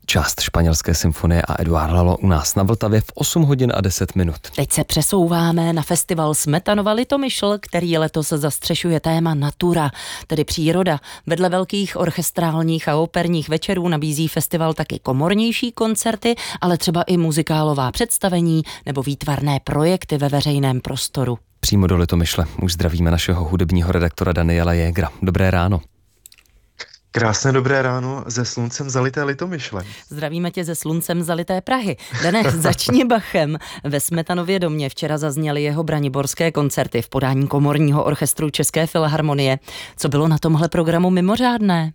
Část španělské symfonie a Eduard Lalo u nás na Vltavě v 8 hodin a 10 minut. Teď se přesouváme na festival Smetanova Litomyšl, který letos zastřešuje téma Natura, tedy příroda. Vedle velkých orchestrálních a operních večerů nabízí festival taky komornější koncerty, ale třeba i muzikálová představení nebo výtvarné projekty ve veřejném prostoru. Přímo do Litomyšle už zdravíme našeho hudebního redaktora Daniela Jägra. Dobré ráno. Krásné dobré ráno ze sluncem zalité Litomyšle. Zdravíme tě ze sluncem zalité Prahy. Dane, začni Bachem. Ve Smetanově domě včera zazněly jeho braniborské koncerty v podání komorního orchestru České filharmonie. Co bylo na tomhle programu mimořádné?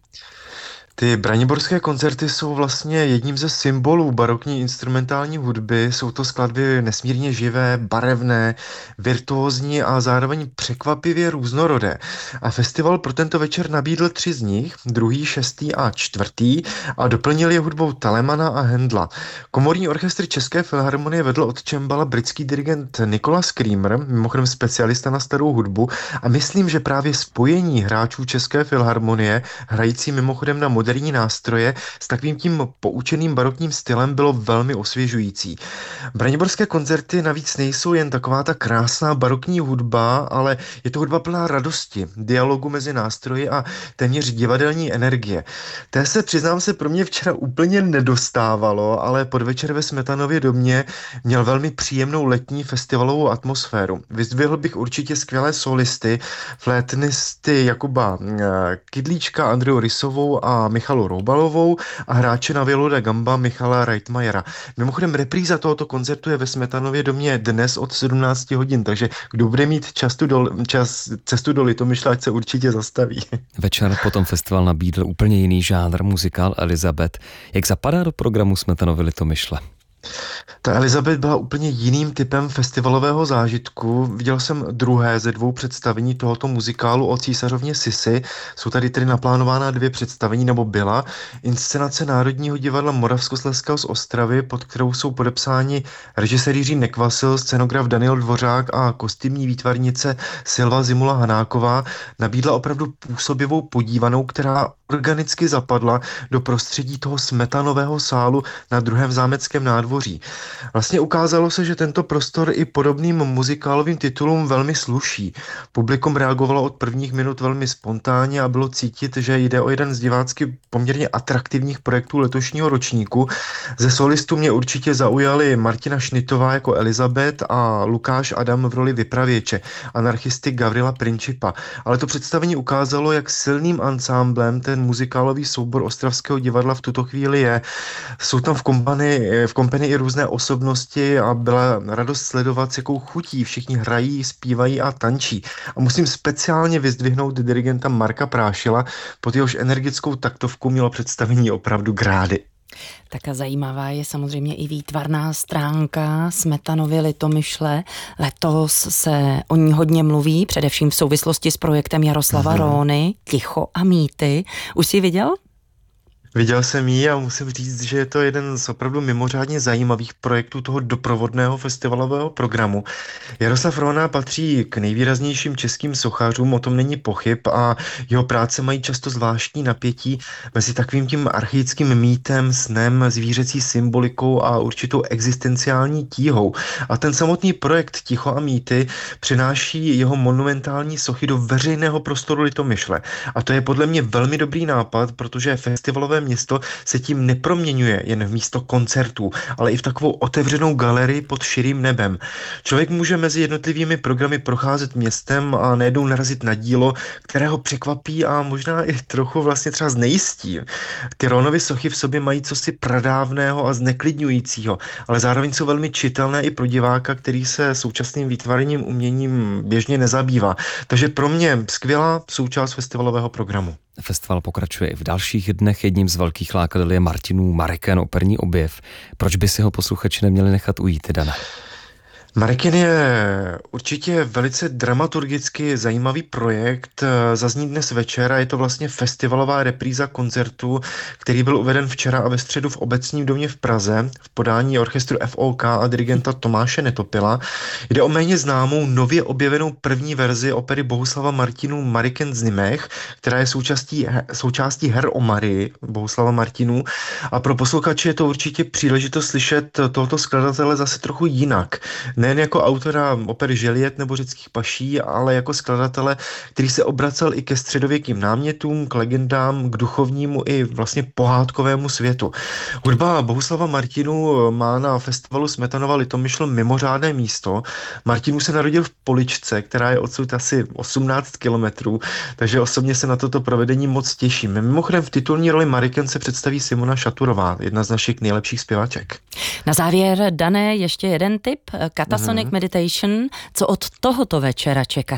Ty braniborské koncerty jsou vlastně jedním ze symbolů barokní instrumentální hudby. Jsou to skladby nesmírně živé, barevné, virtuózní a zároveň překvapivě různorodé. A festival pro tento večer nabídl 3 z nich, 2., 6. a 4. a doplnil je hudbou Telemana a Händla. Komorní orchestr České filharmonie vedl od čembala britský dirigent Nicholas Creamer, mimochodem specialista na starou hudbu, a myslím, že právě spojení hráčů České filharmonie, hrající mimochodem na moderní nástroje s takovým tím poučeným barokním stylem, bylo velmi osvěžující. Braniborské koncerty navíc nejsou jen taková ta krásná barokní hudba, ale je to hudba plná radosti, dialogu mezi nástroji a téměř divadelní energie. Té se, přiznám se, pro mě včera úplně nedostávalo, ale podvečer ve Smetanově domě měl velmi příjemnou letní festivalovou atmosféru. Vyzdvihl bych určitě skvělé solisty, flétnisty Jakuba Kydlíčka, Andreu Rysovou a Michalu Roubalovou a hráče na violu da gamba Michala Reitmayera. Mimochodem repríza tohoto koncertu je ve Smetanově domě dnes od 17 hodin, takže kdo bude mít cestu do Litomyšle, ať se určitě zastaví. Večer potom festival nabídl úplně jiný žánr, muzikál Elizabeth. Jak zapadá do programu Smetanovy Litomyšle? Ta Elizabeth byla úplně jiným typem festivalového zážitku. Viděl jsem druhé ze 2 představení tohoto muzikálu o císařovně Sisi. Jsou tady tedy naplánována 2 představení, nebo byla. Inscenace Národního divadla Moravskoslezského z Ostravy, pod kterou jsou podepsáni režisér Jiří Nekvasil, scenograf Daniel Dvořák a kostýmní výtvarnice Silva Zimula Hanáková, nabídla opravdu působivou podívanou, která organicky zapadla do prostředí toho Smetanového sálu na Druhém zámeckém nádvoří. Vlastně ukázalo se, že tento prostor i podobným muzikálovým titulům velmi sluší. Publikum reagovalo od prvních minut velmi spontánně a bylo cítit, že jde o jeden z divácky poměrně atraktivních projektů letošního ročníku. Ze solistů mě určitě zaujali Martina Šnitová jako Elizabeth a Lukáš Adam v roli vypravěče, anarchisty Gavrila Principa. Ale to představení ukázalo, jak silným ansámblem ten muzikálový soubor Ostravského divadla v tuto chvíli je. Jsou tam v kompanii i různé osobnosti a byla radost sledovat, s jakou chutí všichni hrají, zpívají a tančí. A musím speciálně vyzdvihnout dirigenta Marka Prášila, pod jehož energickou taktovku mělo představení opravdu grády. Tak a zajímavá je samozřejmě i výtvarná stránka Smetanovy Litomyšle. Letos se o ní hodně mluví, především v souvislosti s projektem Jaroslava Róny, Ticho a mýty. Už jsi ji viděl? Viděl jsem ji a musím říct, že je to jeden z opravdu mimořádně zajímavých projektů toho doprovodného festivalového programu. Jaroslav Róna patří k nejvýraznějším českým sochařům, o tom není pochyb, a jeho práce mají často zvláštní napětí mezi takovým tím archaickým mýtem, snem, zvířecí symbolikou a určitou existenciální tíhou. A ten samotný projekt Ticho a mýty přináší jeho monumentální sochy do veřejného prostoru Litomyšle. A to je podle mě velmi dobrý nápad, protože festivalové město se tím neproměňuje jen v místo koncertů, ale i v takovou otevřenou galerii pod širým nebem. Člověk může mezi jednotlivými programy procházet městem a najednou narazit na dílo, které ho překvapí a možná i trochu vlastně třeba znejistí. Ty Rónovy sochy v sobě mají cosi pradávného a zneklidňujícího, ale zároveň jsou velmi čitelné i pro diváka, který se současným výtvarným uměním běžně nezabývá. Takže pro mě skvělá součást festivalového programu. Festival pokračuje i v dalších dnech. Jedním z velkých lákadel je Martinů Mareken, operní objev. Proč by si ho posluchači neměli nechat ujít, Dana? Marekin je určitě velice dramaturgicky zajímavý projekt. Zazní dnes večer a je to vlastně festivalová repríza koncertu, který byl uveden včera a ve středu v Obecním domě v Praze v podání orchestru FOK a dirigenta Tomáše Netopila. Jde o méně známou, nově objevenou první verzi opery Bohuslava Martinů Mariken z Nimech, která je součástí Her o Marii Bohuslava Martinů. A pro posluchače je to určitě příležitost slyšet tohoto skladatele zase trochu jinak. Nejen jako autora opery Želiet nebo Řeckých paší, ale jako skladatele, který se obracel i ke středověkým námětům, k legendám, k duchovnímu i vlastně pohádkovému světu. Hudba Bohuslava Martinů má na festivalu Smetanova Litomyšl mimořádné místo. Martinů se narodil v Poličce, která je odsud asi 18 kilometrů, takže osobně se na toto provedení moc těším. Mimochodem v titulní roli Mariken se představí Simona Šaturová, jedna z našich nejlepších zpěvaček. Na závěr, Dané, ještě jeden tip. Katasonic Meditation. Co od tohoto večera čekat?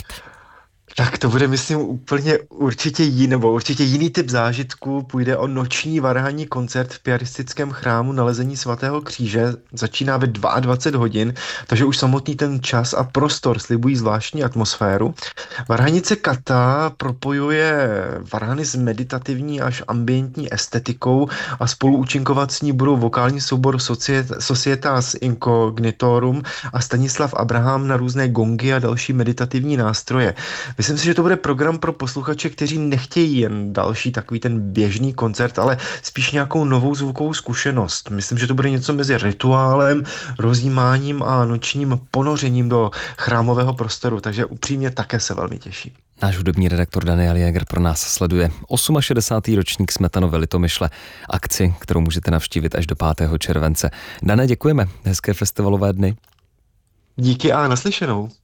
Tak to bude, myslím, určitě jiný typ zážitku. Půjde o noční varhanní koncert v piaristickém chrámu Nalezení svatého kříže. Začíná ve 22 hodin, takže už samotný ten čas a prostor slibují zvláštní atmosféru. Varhanice Kata propojuje varhany s meditativní až ambientní estetikou a spolu účinkovat s ní budou vokální soubor Societas Incognitorum a Stanislav Abraham na různé gongy a další meditativní nástroje. Myslím si, že to bude program pro posluchače, kteří nechtějí jen další takový ten běžný koncert, ale spíš nějakou novou zvukovou zkušenost. Myslím, že to bude něco mezi rituálem, rozjímáním a nočním ponořením do chrámového prostoru, takže upřímně také se velmi těším. Náš hudební redaktor Daniel Jäger pro nás sleduje 68. ročník Smetanovy Litomyšle, akci, kterou můžete navštívit až do 5. července. Dané, děkujeme. Hezké festivalové dny. Díky a naslyšenou.